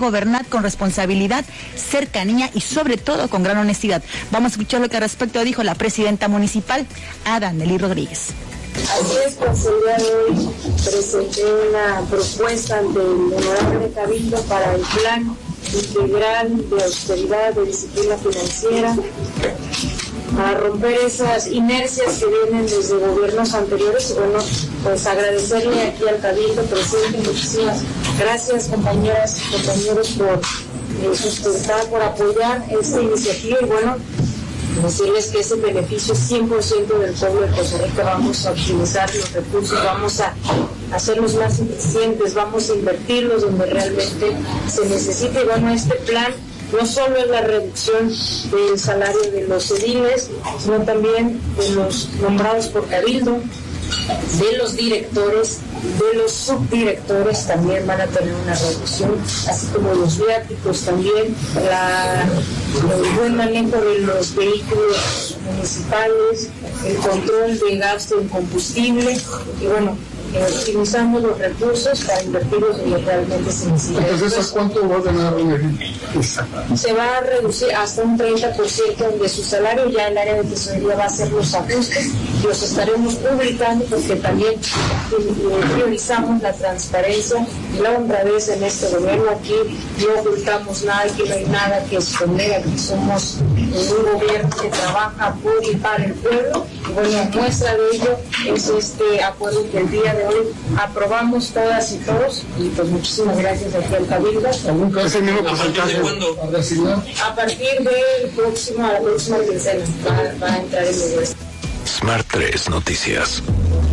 gobernar con responsabilidad, cercanía y sobre todo con gran honestidad. Vamos a escuchar lo que al respecto dijo la presidenta municipal, Adanely Rodríguez. Así es, pues el día de hoy presenté una propuesta ante el honorable Cabildo para el plan integral de austeridad, de disciplina financiera, para romper esas inercias que vienen desde gobiernos anteriores. Y bueno, pues agradecerle aquí al Cabildo, presidente, muchísimas gracias, compañeras y compañeros, por sustentar, por apoyar esta iniciativa. Y bueno, decirles que ese beneficio es 100% del pueblo de Costa Rica. Vamos a optimizar los recursos, vamos a hacerlos más eficientes, vamos a invertirlos donde realmente se necesita. Y bueno, este plan no solo es la reducción del salario de los ediles, sino también de los nombrados por Cabildo, de los directores, de los subdirectores también van a tener una reducción, así como los viáticos también, el buen manejo de los vehículos municipales, el control de gasto en combustible y bueno, optimizamos los recursos para invertirlos donde realmente se necesita. Entonces, ¿cuánto va a ganar un edil? Se va a reducir hasta un 30% de su salario. Ya el área de tesorería va a hacer los ajustes y los estaremos publicando porque también priorizamos la transparencia y la honradez en este gobierno. Aquí no ocultamos nada, aquí no hay nada que esconder, aquí somos un gobierno que trabaja por y para el pueblo. Y bueno, muestra de ello es este acuerdo que el día de hoy aprobamos todas y todos, y pues muchísimas gracias aquí al Cabildo. ¿Ese mismo porcentaje a partir del próximo, a la próxima quincena va a entrar en vigor. Smart 3 Noticias.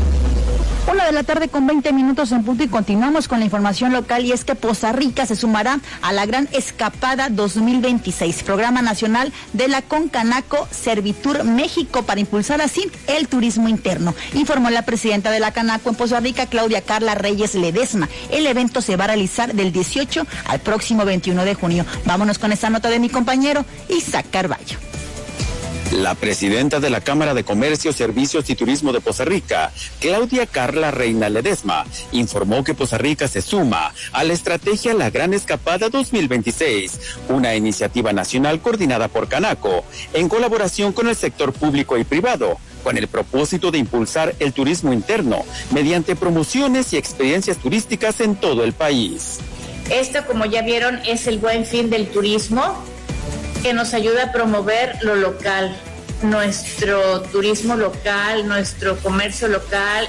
1:00 con 20 minutos en punto y continuamos con la información local, y es que Poza Rica se sumará a la Gran Escapada 2026, programa nacional de la Concanaco Servitur México para impulsar así el turismo interno, informó la presidenta de la Canaco en Poza Rica, Claudia Carla Reyes Ledesma. El evento se va a realizar del 18 al próximo 21 de junio. Vámonos con esta nota de mi compañero Isaac Carballo. La presidenta de la Cámara de Comercio, Servicios y Turismo de Poza Rica, Claudia Carla Reina Ledesma, informó que Poza Rica se suma a la estrategia La Gran Escapada 2026, una iniciativa nacional coordinada por Canaco, en colaboración con el sector público y privado, con el propósito de impulsar el turismo interno mediante promociones y experiencias turísticas en todo el país. Esto, como ya vieron, es el Buen Fin del turismo, que nos ayuda a promover lo local, nuestro turismo local, nuestro comercio local,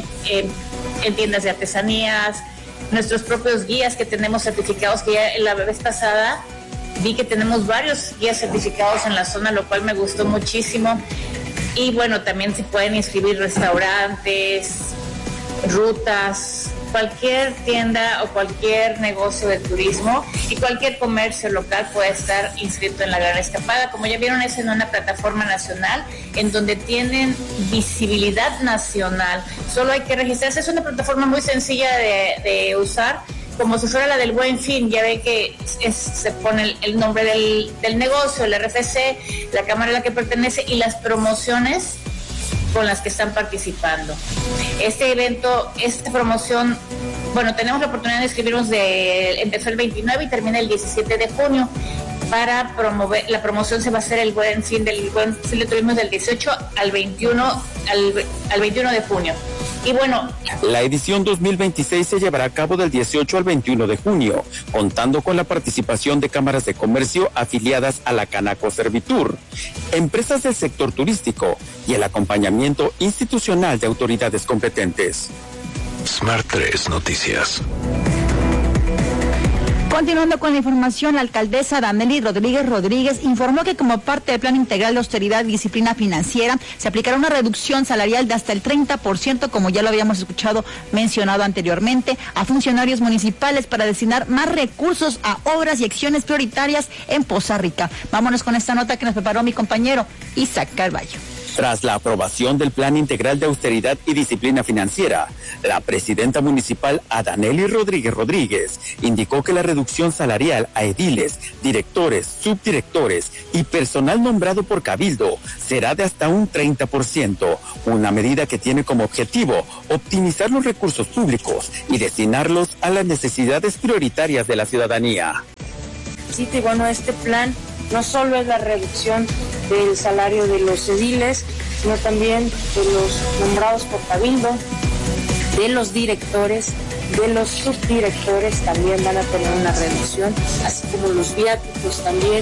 en tiendas de artesanías, nuestros propios guías que tenemos certificados, que ya la vez pasada vi que tenemos varios guías certificados en la zona, lo cual me gustó muchísimo. Y bueno, también se pueden inscribir restaurantes, rutas, cualquier tienda o cualquier negocio de turismo y cualquier comercio local puede estar inscrito en la Gran Escapada. Como ya vieron, es en una plataforma nacional en donde tienen visibilidad nacional. Solo hay que registrarse. Es una plataforma muy sencilla de usar, como si fuera la del Buen Fin. Ya ve que se pone el nombre del negocio, el RFC, la cámara a la que pertenece y las promociones con las que están participando. Este evento, esta promoción, bueno, tenemos la oportunidad de inscribirnos, empezó el 29 y termina el 17 de junio. Para promover, la promoción se va a hacer el Buen Fin de Turismo del 18 al 21 de junio. Y bueno, la edición 2026 se llevará a cabo del 18 al 21 de junio, contando con la participación de cámaras de comercio afiliadas a la Canaco Servitur, empresas del sector turístico y el acompañamiento institucional de autoridades competentes. Smart 3 Noticias. Continuando con la información, la alcaldesa Adanely Rodríguez informó que como parte del Plan Integral de Austeridad y Disciplina Financiera se aplicará una reducción salarial de hasta el 30%, como ya lo habíamos escuchado mencionado anteriormente, a funcionarios municipales para destinar más recursos a obras y acciones prioritarias en Poza Rica. Vámonos con esta nota que nos preparó mi compañero Isaac Carballo. Tras la aprobación del Plan Integral de Austeridad y Disciplina Financiera, la presidenta municipal Adanely Rodríguez indicó que la reducción salarial a ediles, directores, subdirectores y personal nombrado por Cabildo será de hasta un 30%, una medida que tiene como objetivo optimizar los recursos públicos y destinarlos a las necesidades prioritarias de la ciudadanía. cita. Y bueno, este plan no solo es la reducción del salario de los ediles, sino también de los nombrados por cabildo, de los directores, de los subdirectores también van a tener una reducción, así como los viáticos también,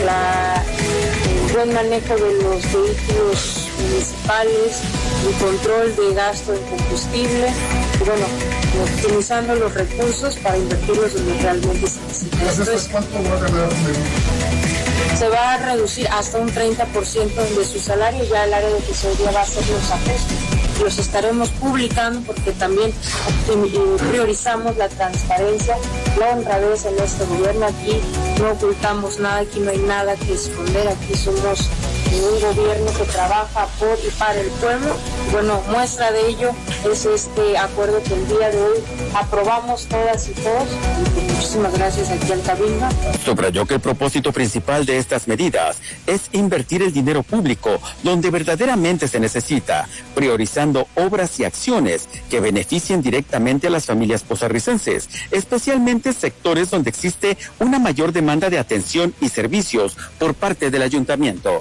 el buen manejo de los vehículos municipales, el control de gasto en combustible, y bueno, optimizando los recursos para invertirlos donde realmente se necesita. Entonces, ¿cuánto va a ganar? Se va a reducir hasta un 30% de su salario, ya el área de tesorería va a hacer los ajustes. Los estaremos publicando porque también priorizamos la transparencia, la honradez en este gobierno. Aquí no ocultamos nada, aquí no hay nada que esconder, aquí somos un gobierno que trabaja por y para el pueblo. Bueno, muestra de ello es este acuerdo que el día de hoy aprobamos todas y todos. Y muchísimas gracias aquí al Cabildo. Subrayó que el propósito principal de estas medidas es invertir el dinero público donde verdaderamente se necesita, priorizando obras y acciones que beneficien directamente a las familias costarricenses, especialmente sectores donde existe una mayor demanda de atención y servicios por parte del ayuntamiento.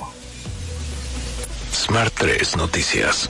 Smart 3 Noticias.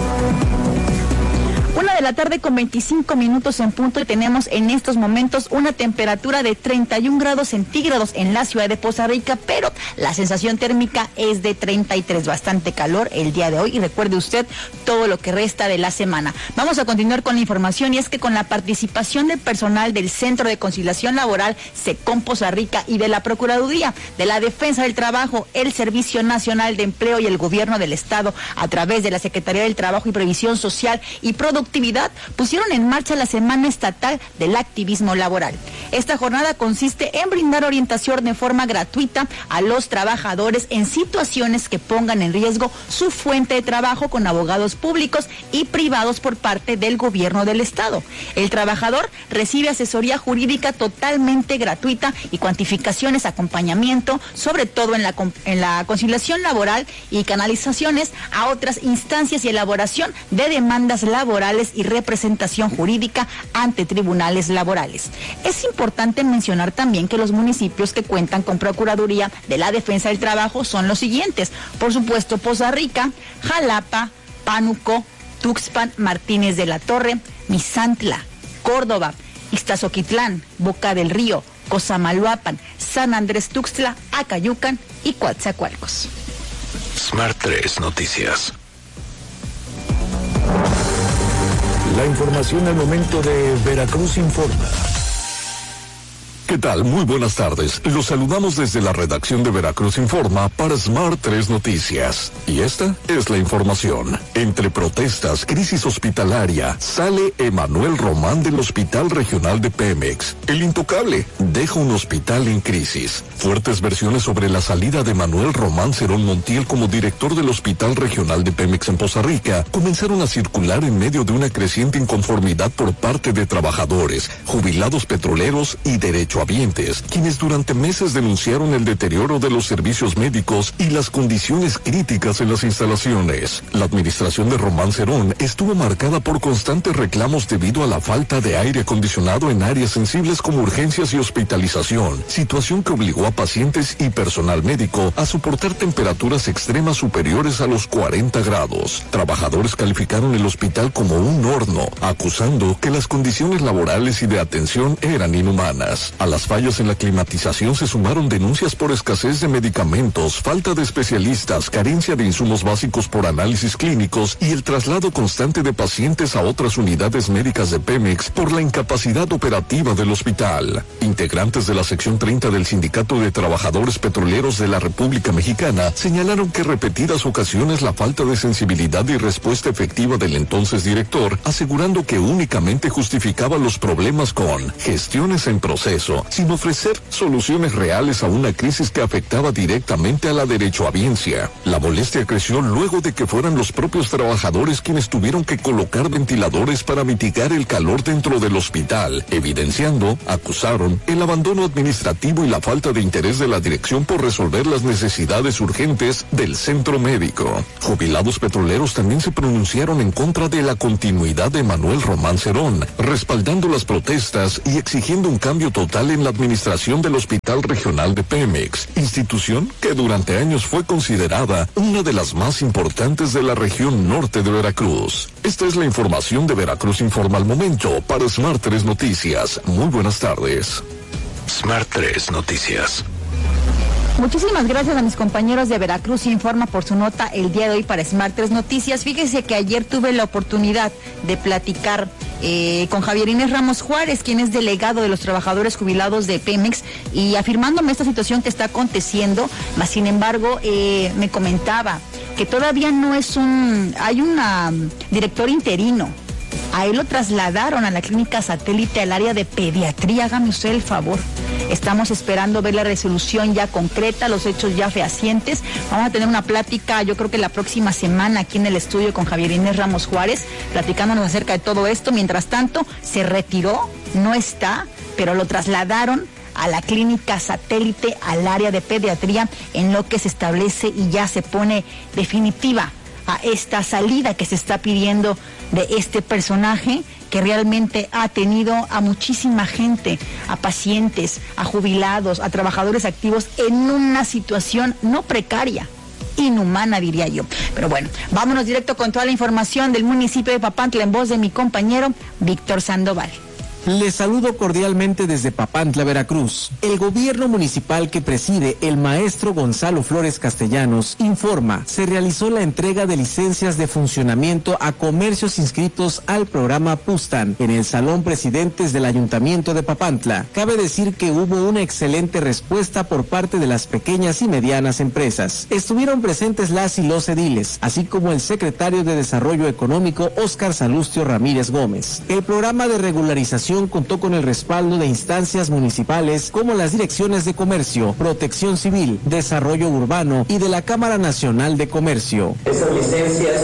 1:25 p.m. en punto y tenemos en estos momentos una temperatura de 31 grados centígrados en la ciudad de Poza Rica, pero la sensación térmica es de 33, bastante calor el día de hoy, y recuerde usted todo lo que resta de la semana. Vamos a continuar con la información, y es que con la participación del personal del Centro de Conciliación Laboral SECOM Poza Rica y de la Procuraduría de la Defensa del Trabajo, el Servicio Nacional de Empleo y el Gobierno del Estado, a través de la Secretaría del Trabajo y Previsión Social y Productividad, pusieron en marcha la Semana Estatal del Activismo Laboral. Esta jornada consiste en brindar orientación de forma gratuita a los trabajadores en situaciones que pongan en riesgo su fuente de trabajo, con abogados públicos y privados por parte del Gobierno del Estado. El trabajador recibe asesoría jurídica totalmente gratuita y cuantificaciones, acompañamiento, sobre todo en la conciliación laboral y canalizaciones a otras instancias y elaboración de demandas laborales y representación jurídica ante tribunales laborales. Es importante mencionar también que los municipios que cuentan con Procuraduría de la Defensa del Trabajo son los siguientes: por supuesto, Poza Rica, Jalapa, Pánuco, Tuxpan, Martínez de la Torre, Misantla, Córdoba, Ixtazoquitlán, Boca del Río, Cosamaloapan, San Andrés Tuxtla, Acayucan y Coatzacoalcos. Smart 3 Noticias. La información al momento de Veracruz Informa. ¿Qué tal? Muy buenas tardes. Los saludamos desde la redacción de Veracruz Informa para Smart 3 Noticias. Y esta es la información. Entre protestas, crisis hospitalaria, sale Emanuel Román del Hospital Regional de Pemex. El intocable deja un hospital en crisis. Fuertes versiones sobre la salida de Manuel Román Cerón Montiel como director del Hospital Regional de Pemex en Poza Rica comenzaron a circular en medio de una creciente inconformidad por parte de trabajadores, jubilados petroleros y derechohabientes, quienes durante meses denunciaron el deterioro de los servicios médicos y las condiciones críticas en las instalaciones. La administración de Román Cerón estuvo marcada por constantes reclamos debido a la falta de aire acondicionado en áreas sensibles como urgencias y hospitalización, situación que obligó a pacientes y personal médico a soportar temperaturas extremas superiores a los 40 grados. Trabajadores calificaron el hospital como un horno, acusando que las condiciones laborales y de atención eran inhumanas. A las fallas en la climatización se sumaron denuncias por escasez de medicamentos, falta de especialistas, carencia de insumos básicos por análisis clínicos y el traslado constante de pacientes a otras unidades médicas de Pemex por la incapacidad operativa del hospital. Integrantes de la sección 30 del Sindicato de Trabajadores Petroleros de la República Mexicana señalaron que repetidas ocasiones la falta de sensibilidad y respuesta efectiva del entonces director, asegurando que únicamente justificaba los problemas con gestiones en proceso, sin ofrecer soluciones reales a una crisis que afectaba directamente a la derechohabiencia. La molestia creció luego de que fueran los propios trabajadores quienes tuvieron que colocar ventiladores para mitigar el calor dentro del hospital, evidenciando, acusaron, el abandono administrativo y la falta de interés de la dirección por resolver las necesidades urgentes del centro médico. Jubilados petroleros también se pronunciaron en contra de la continuidad de Manuel Román Cerón, respaldando las protestas y exigiendo un cambio total regional en la administración del Hospital Regional de Pemex, institución que durante años fue considerada una de las más importantes de la región norte de Veracruz. Esta es la información de Veracruz Informa al momento para Smart 3 Noticias. Muy buenas tardes. Smart 3 Noticias. Muchísimas gracias a mis compañeros de Veracruz Informa por su nota el día de hoy para Smart 3 Noticias. Fíjese que ayer tuve la oportunidad de platicar con Javier Inés Ramos Juárez, quien es delegado de los trabajadores jubilados de Pemex, y afirmándome esta situación que está aconteciendo, mas sin embargo me comentaba que todavía no es hay un director interino. A él lo trasladaron a la clínica satélite al área de pediatría, hágame usted el favor. Estamos esperando ver la resolución ya concreta, los hechos ya fehacientes. Vamos a tener una plática, yo creo que la próxima semana aquí en el estudio con Javier Inés Ramos Juárez, platicándonos acerca de todo esto. Mientras tanto, se retiró, no está, pero lo trasladaron a la clínica satélite al área de pediatría, en lo que se establece y ya se pone definitiva a esta salida que se está pidiendo de este personaje que realmente ha tenido a muchísima gente, a pacientes, a jubilados, a trabajadores activos en una situación no precaria, inhumana diría yo. Pero bueno, vámonos directo con toda la información del municipio de Papantla en voz de mi compañero Víctor Sandoval. Les saludo cordialmente desde Papantla, Veracruz. El gobierno municipal que preside el maestro Gonzalo Flores Castellanos informa, se realizó la entrega de licencias de funcionamiento a comercios inscritos al programa PUSTAN en el Salón Presidentes del Ayuntamiento de Papantla. Cabe decir que hubo una excelente respuesta por parte de las pequeñas y medianas empresas. Estuvieron presentes las y los ediles, así como el secretario de Desarrollo Económico, Óscar Salustio Ramírez Gómez. El programa de regularización contó con el respaldo de instancias municipales como las direcciones de Comercio, Protección Civil, Desarrollo Urbano y de la Cámara Nacional de Comercio. Esas licencias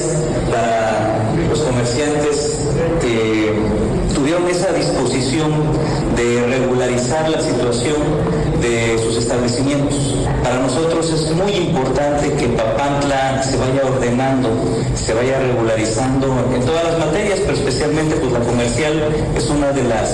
para los comerciantes que tuvieron esa disposición de regularizar la situación de sus establecimientos. Para nosotros es muy importante que Papantla se vaya ordenando, se vaya regularizando en todas las materias, pero especialmente pues la comercial es una de las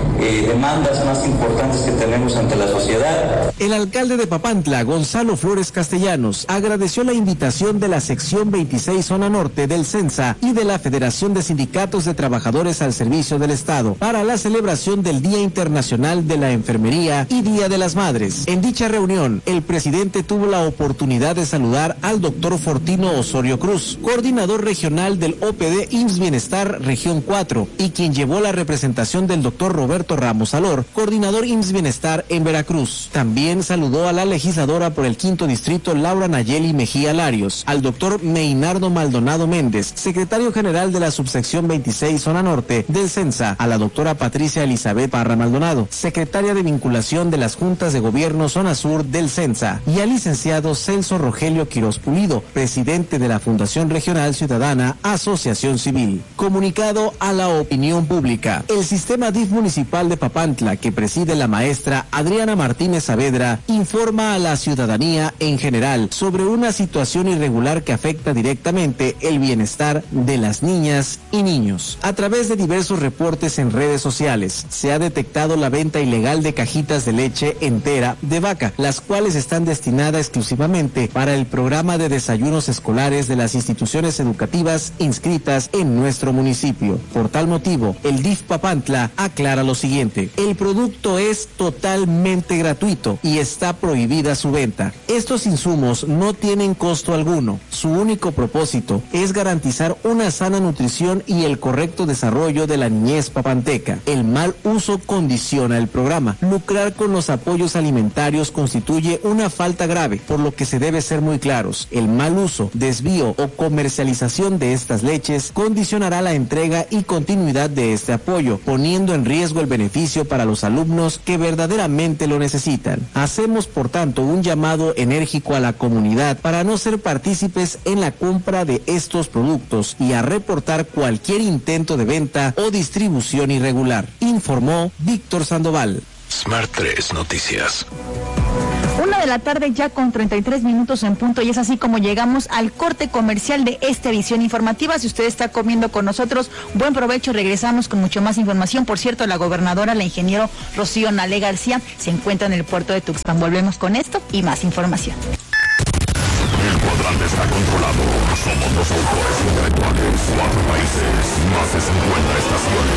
demandas más importantes que tenemos ante la sociedad. El alcalde de Papantla, Gonzalo Flores Castellanos, agradeció la invitación de la sección 26 Zona Norte del CENSA y de la Federación de Sindicatos de Trabajadores al Servicio del Estado para la celebración del Día Internacional de la Enfermería y Día de las Madres. En dicha reunión, el presidente tuvo la oportunidad de saludar al doctor Fortino Osorio Cruz, coordinador regional del OPD IMSS Bienestar Región 4, y quien llevó la representación del doctor Roberto Ramos Alor, coordinador IMSS Bienestar en Veracruz. También saludó a la legisladora por el 5º Distrito Laura Nayeli Mejía Larios, al doctor Meinardo Maldonado Méndez, secretario general de la subsección 26 Zona Norte del CENSA, a la doctora Patricia Elizabeth Parra Maldonado, secretaria de vinculación de las juntas de gobierno Zona Sur del CENSA, y al licenciado Celso Rogelio Quirós Pulido, presidente de la Fundación Regional Ciudadana Asociación Civil. Comunicado a la opinión pública, el sistema DIF municipal de Papantla, que preside la maestra Adriana Martínez Saavedra, informa a la ciudadanía en general sobre una situación irregular que afecta directamente el bienestar de las niñas y niños. A través de diversos reportes en redes sociales, se ha detectado la venta ilegal de cajitas de leche entera de vaca, las cuales están destinadas exclusivamente para el programa de desayunos escolares de las instituciones educativas inscritas en nuestro municipio. Por tal motivo, el DIF Papantla aclara lo siguiente: el producto es totalmente gratuito y está prohibida su venta. Estos insumos no tienen costo alguno. Su único propósito es garantizar una sana nutrición y el correcto desarrollo de la niñez papanteca. El mal uso condiciona el programa. Lucrar con los apoyos alimentarios constituye una falta grave, por lo que se debe ser muy claros. El mal uso, desvío o comercialización de estas leches condicionará la entrega y continuidad de este apoyo, poniendo en riesgo el beneficio para los alumnos que verdaderamente lo necesitan. Hacemos, por tanto, un llamado enérgico a la comunidad para no ser partícipes en la compra de estos productos y a reportar cualquier intento de venta o distribución irregular, informó Víctor Sandoval. Smart 3 Noticias. 1:00 p.m. ya con 33 minutos en punto, y es así como llegamos al corte comercial de esta edición informativa. Si usted está comiendo con nosotros, buen provecho. Regresamos con mucho más información. Por cierto, la gobernadora, la ingeniero Rocío Nale García, se encuentra en el puerto de Tuxpan. Volvemos con esto y más información. El cuadrante está controlado. Somos los autores intelectuales. 4 países, más de 50 estaciones.